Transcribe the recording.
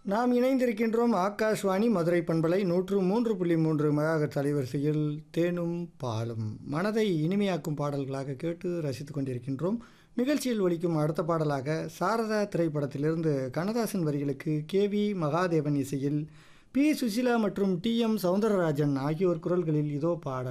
நாம் இணைந்திருக்கின்றோம் ஆகாஷ்வாணி மதுரை பண்பலை 103.3 மெகாஹெர்ட்ஸ் அலைவரிசையில் தேனும் பாலும் மனதை இனிமையாக்கும் பாடல்களாக கேட்டு ரசித்துக் கொண்டிருக்கின்றோம். நிகழ்ச்சியில் ஒலிக்கும் அடுத்த பாடலாக சாரதா திரைப்படத்திலிருந்து கண்ணதாசன் வரிகளுக்கு KV மகாதேவன் இசையில் P. சுசிலா மற்றும் TM சௌந்தரராஜன் ஆகியோர் குரல்களில் இதோ பாடல்.